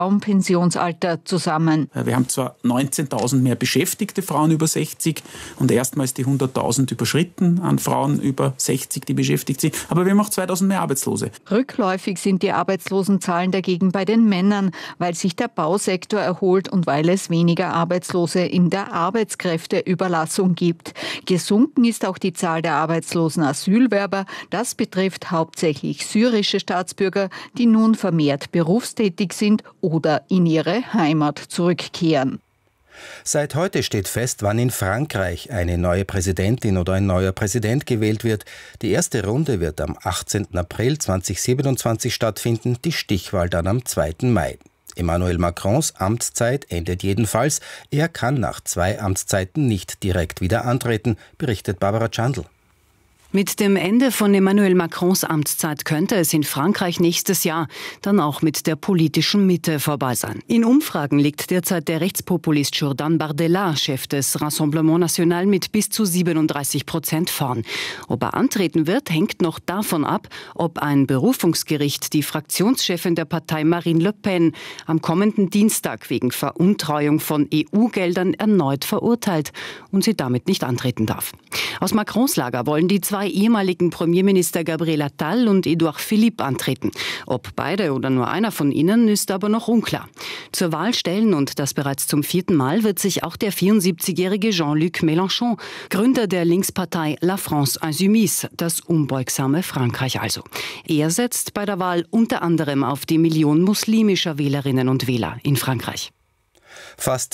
Pensionsalter zusammen. Wir haben zwar 19.000 mehr beschäftigte Frauen über 60 und erstmals die 100.000 überschritten an Frauen über 60, die beschäftigt sind, aber wir haben auch 2.000 mehr Arbeitslose. Rückläufig sind die Arbeitslosenzahlen dagegen bei den Männern, weil sich der Bausektor erholt und weil es weniger Arbeitslose in der Arbeitskräfteüberlassung gibt. Gesunken ist auch die Zahl der arbeitslosen Asylwerber. Das betrifft hauptsächlich syrische Staatsbürger, die nun vermehrt berufstätig sind oder in ihre Heimat zurückkehren. Seit heute steht fest, wann in Frankreich eine neue Präsidentin oder ein neuer Präsident gewählt wird. Die erste Runde wird am 18. April 2027 stattfinden, die Stichwahl dann am 2. Mai. Emmanuel Macrons Amtszeit endet jedenfalls. Er kann nach 2 Amtszeiten nicht direkt wieder antreten, berichtet Barbara Chandl. Mit dem Ende von Emmanuel Macrons Amtszeit könnte es in Frankreich nächstes Jahr dann auch mit der politischen Mitte vorbei sein. In Umfragen liegt derzeit der Rechtspopulist Jordan Bardella, Chef des Rassemblement National, mit bis zu 37% vorn. Ob er antreten wird, hängt noch davon ab, ob ein Berufungsgericht die Fraktionschefin der Partei Marine Le Pen am kommenden Dienstag wegen Veruntreuung von EU-Geldern erneut verurteilt und sie damit nicht antreten darf. Aus Macrons Lager wollen die zwei ehemaligen Premierminister Gabriel Attal und Édouard Philippe antreten. Ob beide oder nur einer von ihnen, ist aber noch unklar. Zur Wahl stellen, und das bereits zum 4. Mal, wird sich auch der 74-jährige Jean-Luc Mélenchon, Gründer der Linkspartei La France Insoumise, das unbeugsame Frankreich also. Er setzt bei der Wahl unter anderem auf die Million muslimischer Wählerinnen und Wähler in Frankreich. Fast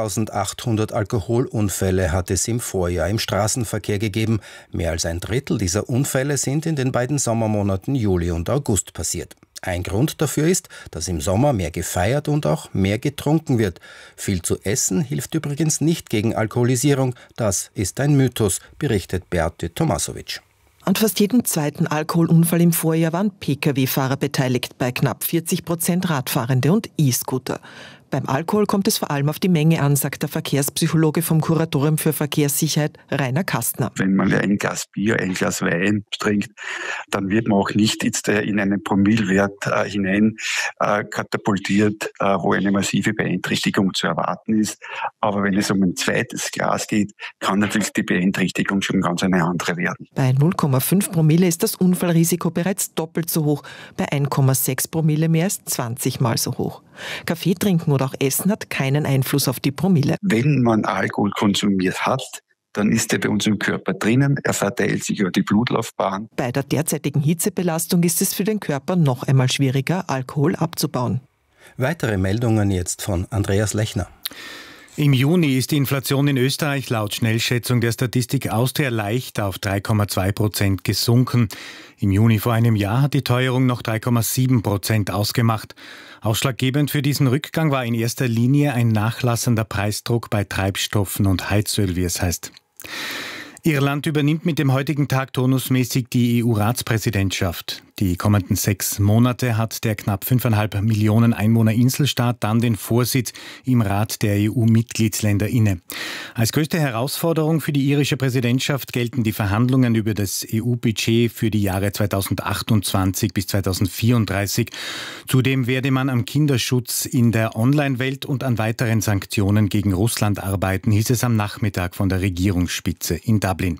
2800 Alkoholunfälle hat es im Vorjahr im Straßenverkehr gegeben. Mehr als ein Drittel dieser Unfälle sind in den beiden Sommermonaten Juli und August passiert. Ein Grund dafür ist, dass im Sommer mehr gefeiert und auch mehr getrunken wird. Viel zu essen hilft übrigens nicht gegen Alkoholisierung. Das ist ein Mythos, berichtet Beate Tomasovic. An fast jedem zweiten Alkoholunfall im Vorjahr waren Pkw-Fahrer beteiligt, bei knapp 40% Radfahrende und E-Scooter. Beim Alkohol kommt es vor allem auf die Menge an, sagt der Verkehrspsychologe vom Kuratorium für Verkehrssicherheit Rainer Kastner. Wenn man ein Glas Bier, ein Glas Wein trinkt, dann wird man auch nicht jetzt in einen Promillewert hinein katapultiert, wo eine massive Beeinträchtigung zu erwarten ist. Aber wenn es um ein zweites Glas geht, kann natürlich die Beeinträchtigung schon ganz eine andere werden. Bei 0,5 Promille ist das Unfallrisiko bereits doppelt so hoch, bei 1,6 Promille mehr als 20 Mal so hoch. Kaffee trinken oder auch Essen hat keinen Einfluss auf die Promille. Wenn man Alkohol konsumiert hat, dann ist er bei uns im Körper drinnen, er verteilt sich über die Blutlaufbahn. Bei der derzeitigen Hitzebelastung ist es für den Körper noch einmal schwieriger, Alkohol abzubauen. Weitere Meldungen jetzt von Andreas Lechner. Im Juni ist die Inflation in Österreich laut Schnellschätzung der Statistik Austria leicht auf 3,2% gesunken. Im Juni vor einem Jahr hat die Teuerung noch 3,7% ausgemacht. Ausschlaggebend für diesen Rückgang war in erster Linie ein nachlassender Preisdruck bei Treibstoffen und Heizöl, wie es heißt. Irland übernimmt mit dem heutigen Tag turnusmäßig die EU-Ratspräsidentschaft. Die kommenden 6 Monate hat der knapp 5,5 Millionen Einwohner-Inselstaat dann den Vorsitz im Rat der EU-Mitgliedsländer inne. Als größte Herausforderung für die irische Präsidentschaft gelten die Verhandlungen über das EU-Budget für die Jahre 2028 bis 2034. Zudem werde man am Kinderschutz in der Online-Welt und an weiteren Sanktionen gegen Russland arbeiten, hieß es am Nachmittag von der Regierungsspitze in Dublin.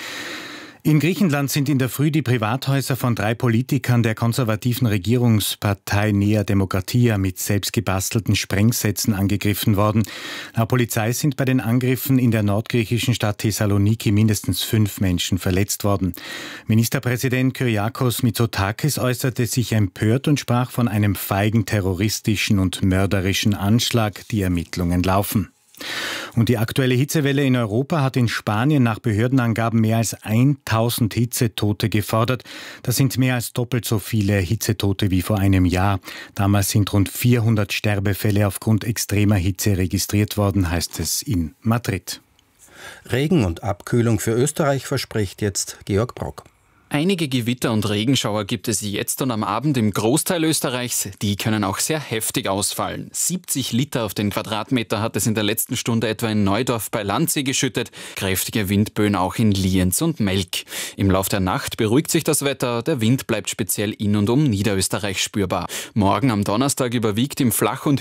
In Griechenland sind in der Früh die Privathäuser von 3 Politikern der konservativen Regierungspartei Nea Demokratia mit selbstgebastelten Sprengsätzen angegriffen worden. Laut Polizei sind bei den Angriffen in der nordgriechischen Stadt Thessaloniki mindestens 5 Menschen verletzt worden. Ministerpräsident Kyriakos Mitsotakis äußerte sich empört und sprach von einem feigen terroristischen und mörderischen Anschlag. Die Ermittlungen laufen. Und die aktuelle Hitzewelle in Europa hat in Spanien nach Behördenangaben mehr als 1000 Hitzetote gefordert. Das sind mehr als doppelt so viele Hitzetote wie vor einem Jahr. Damals sind rund 400 Sterbefälle aufgrund extremer Hitze registriert worden, heißt es in Madrid. Regen und Abkühlung für Österreich verspricht jetzt Georg Brock. Einige Gewitter und Regenschauer gibt es jetzt und am Abend im Großteil Österreichs. Die können auch sehr heftig ausfallen. 70 Liter auf den Quadratmeter hat es in der letzten Stunde etwa in Neudorf bei Landsee geschüttet. Kräftige Windböen auch in Lienz und Melk. Im Lauf der Nacht beruhigt sich das Wetter. Der Wind bleibt speziell in und um Niederösterreich spürbar. Morgen am Donnerstag überwiegt im Flach- und